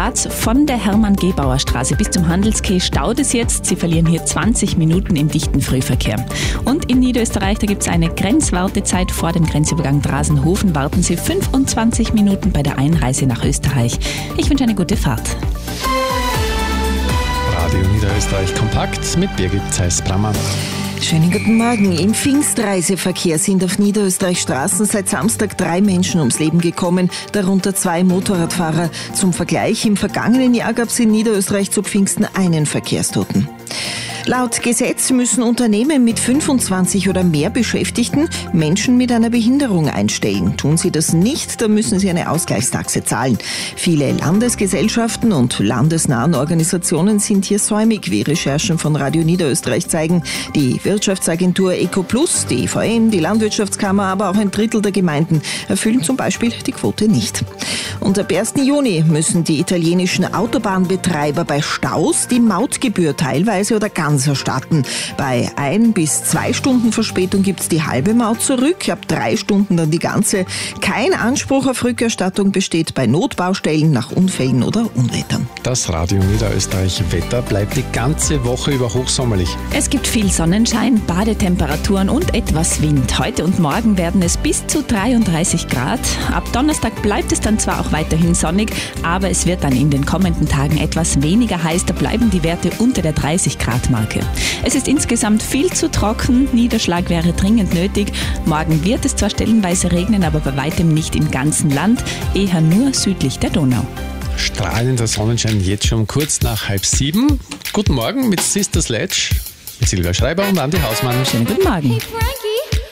Graz von der Hermann-Gebauer-Straße bis zum Handelsquai staut es jetzt. Sie verlieren hier 20 Minuten im dichten Frühverkehr. Und in Niederösterreich, da gibt es eine Grenzwartezeit. Vor dem Grenzübergang Drasenhofen warten Sie 25 Minuten bei der Einreise nach Österreich. Ich wünsche eine gute Fahrt. Radio Niederösterreich kompakt mit Birgit Zeiss-Brammer. Schönen guten Morgen. Im Pfingstreiseverkehr sind auf Niederösterreich Straßen seit Samstag 3 Menschen ums Leben gekommen, darunter 2 Motorradfahrer. Zum Vergleich, im vergangenen Jahr gab es in Niederösterreich zu Pfingsten einen Verkehrstoten. Laut Gesetz müssen Unternehmen mit 25 oder mehr Beschäftigten Menschen mit einer Behinderung einstellen. Tun sie das nicht, dann müssen sie eine Ausgleichstaxe zahlen. Viele Landesgesellschaften und landesnahen Organisationen sind hier säumig, wie Recherchen von Radio Niederösterreich zeigen. Die Wirtschaftsagentur EcoPlus, die EVN, die Landwirtschaftskammer, aber auch ein Drittel der Gemeinden erfüllen zum Beispiel die Quote nicht. Und ab 1. Juni müssen die italienischen Autobahnbetreiber bei Staus die Mautgebühr teilweise oder ganz erstatten. Bei 1 bis 2 Stunden Verspätung gibt es die halbe Maut zurück, ab 3 Stunden dann die ganze. Kein Anspruch auf Rückerstattung besteht bei Notbaustellen nach Unfällen oder Unwettern. Das Radio Niederösterreich Wetter bleibt die ganze Woche über hochsommerlich. Es gibt viel Sonnenschein, Badetemperaturen und etwas Wind. Heute und morgen werden es bis zu 33 Grad. Ab Donnerstag bleibt es dann zwar auch weiterhin sonnig, aber es wird dann in den kommenden Tagen etwas weniger heiß. Da bleiben die Werte unter der 30-Grad-Marke. Es ist insgesamt viel zu trocken, Niederschlag wäre dringend nötig. Morgen wird es zwar stellenweise regnen, aber bei weitem nicht im ganzen Land, eher nur südlich der Donau. Strahlender Sonnenschein jetzt schon kurz nach 6:30. Guten Morgen mit Sister Sledge, mit Silvia Schreiber und Andi Hausmann. Schönen guten Morgen.